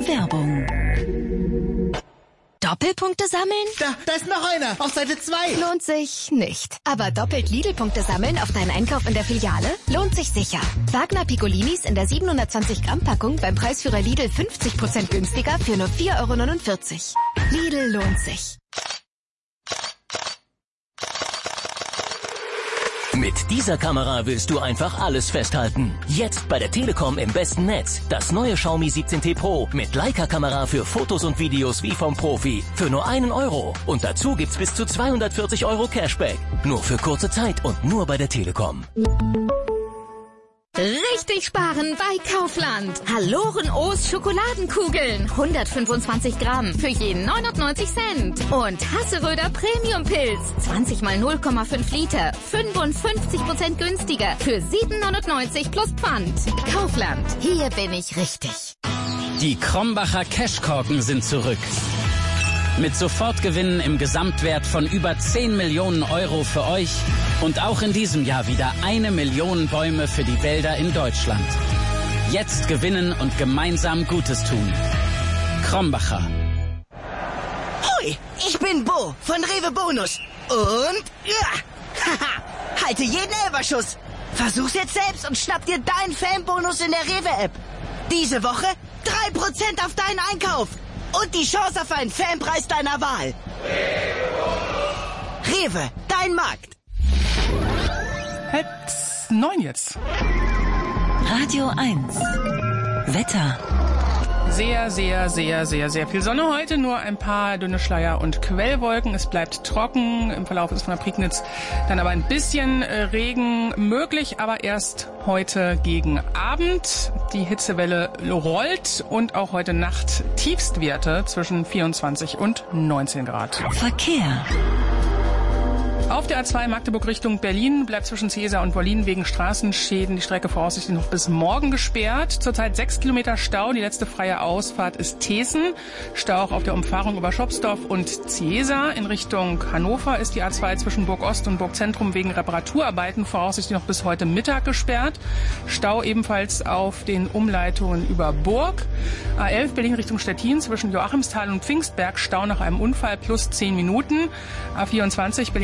Werbung. Doppelpunkte sammeln? Da ist noch einer, auf Seite 2. Lohnt sich nicht. Aber doppelt Lidl-Punkte sammeln auf deinen Einkauf in der Filiale? Lohnt sich sicher. Wagner Piccolinis in der 720 Gramm Packung beim Preisführer Lidl 50% günstiger für nur 4,49 €. Lidl lohnt sich. Mit dieser Kamera willst du einfach alles festhalten. Jetzt bei der Telekom im besten Netz. Das neue Xiaomi 17T Pro mit Leica-Kamera für Fotos und Videos wie vom Profi. Für nur 1 €. Und dazu gibt's bis zu 240 € Cashback. Nur für kurze Zeit und nur bei der Telekom. Richtig sparen bei Kaufland. Haloren O's Schokoladenkugeln. 125 Gramm für jeden 99 Cent. Und Hasseröder Premium Pilz. 20 mal 0,5 Liter. 55% günstiger für 7,99 plus Pfand. Kaufland. Hier bin ich richtig. Die Krombacher Cashkorken sind zurück. Mit Sofortgewinnen im Gesamtwert von über 10 Millionen € für euch und auch in diesem Jahr wieder 1 Million Bäume für die Wälder in Deutschland. Jetzt gewinnen und gemeinsam Gutes tun. Krombacher. Hoi, ich bin Bo von Rewe Bonus. Und halte jeden Elberschuss. Versuch's jetzt selbst und schnapp dir deinen Fanbonus in der Rewe-App. Diese Woche 3% auf deinen Einkauf. Und die Chance auf einen Fanpreis deiner Wahl. Rewe, dein Markt. 8:30 jetzt. Radio 1. Wetter. Sehr, sehr, sehr, sehr, sehr viel Sonne heute, nur ein paar dünne Schleier und Quellwolken. Es bleibt trocken, im Verlauf ist von der Prignitz dann aber ein bisschen Regen möglich, aber erst heute gegen Abend. Die Hitzewelle rollt und auch heute Nacht Tiefstwerte zwischen 24 und 19 Grad. Verkehr. Auf der A2 Magdeburg Richtung Berlin bleibt zwischen Cäsar und Wollin wegen Straßenschäden die Strecke voraussichtlich noch bis morgen gesperrt. Zurzeit 6 Kilometer Stau. Die letzte freie Ausfahrt ist Teeßen. Stau auch auf der Umfahrung über Schopsdorf und Cäsar. In Richtung Hannover ist die A2 zwischen Burg Ost und Burg Zentrum wegen Reparaturarbeiten voraussichtlich noch bis heute Mittag gesperrt. Stau ebenfalls auf den Umleitungen über Burg. A11 Berlin Richtung Stettin zwischen Joachimsthal und Pfingstberg. Stau nach einem Unfall plus 10 Minuten. A24 Berlin